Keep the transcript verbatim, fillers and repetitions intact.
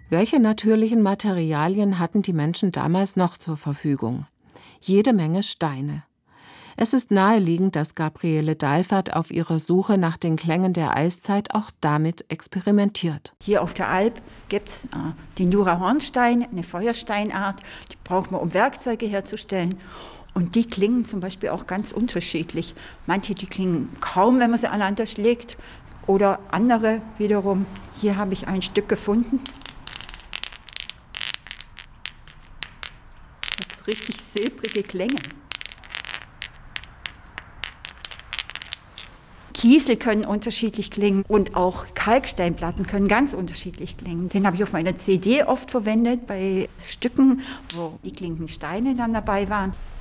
Welche natürlichen Materialien hatten die Menschen damals noch zur Verfügung? Jede Menge Steine. Es ist naheliegend, dass Gabriele Dalfert auf ihrer Suche nach den Klängen der Eiszeit auch damit experimentiert. Hier auf der Alp gibt es äh, den Jura-Hornstein, eine Feuersteinart, die braucht man, um Werkzeuge herzustellen. Und die klingen zum Beispiel auch ganz unterschiedlich. Manche, die klingen kaum, wenn man sie aneinander schlägt, oder andere wiederum. Hier habe ich ein Stück gefunden. Das hat so richtig silbrige Klänge. Kiesel können unterschiedlich klingen und auch Kalksteinplatten können ganz unterschiedlich klingen. Den habe ich auf meiner C D oft verwendet, bei Stücken, wo die klingenden Steine dann dabei waren.